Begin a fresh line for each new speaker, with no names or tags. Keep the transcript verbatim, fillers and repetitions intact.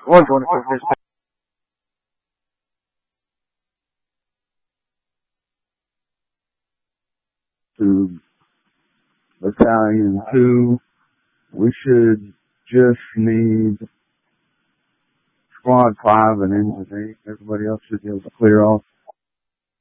one twenty-four.
To Battalion two, we should just need Squad five and Engine eight. Everybody else should be able to clear off.